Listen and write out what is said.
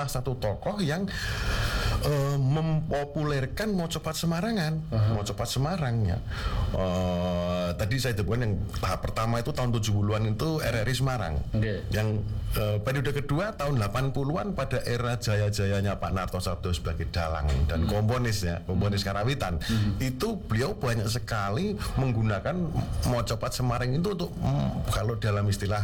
satu tokoh yang mempopulerkan Mocopat Semarangan, Mocopat Semarangnya. Tadi saya sebutkan yang tahap pertama itu tahun 70-an itu RRI Semarang. Yang periode kedua tahun 80-an pada era jaya-jayanya Pak Narto Sabdo sebagai dalang dan komponis karawitan. Itu beliau banyak sekali menggunakan Mocopat Semarang itu untuk kalau dalam istilah